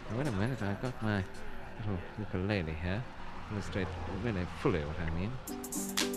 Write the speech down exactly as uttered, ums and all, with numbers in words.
Wait a minute, I've got my little ukulele here. Illustrate really fully what I mean.